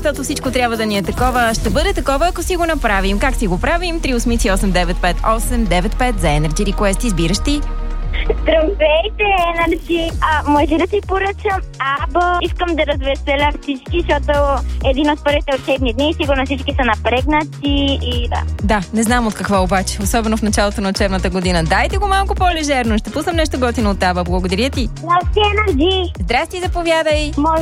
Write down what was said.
защото всичко трябва да ни е такова. Ще бъде такова, ако си го направим. Как си го правим? 388-958-95 за Energy Request. Избираш ти. Здравейте, Energy! Може да си поръчам Аба. Искам да развеселя всички, защото един от първите учебни дни, сигурно всички са напрегнати и да. Да, не знам от какво обаче, особено в началото на учебната година. Дайте го малко по-лежерно. Ще пуснем нещо готино от Аба. Благодаря ти. Здрасти, Energy! Здрасти, заповядай.